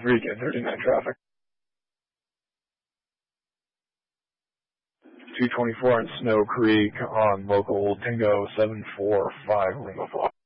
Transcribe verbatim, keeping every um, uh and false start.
three K thirty-nine traffic. two twenty-four in Snow Creek on local Dingo seven four five Lima Fox.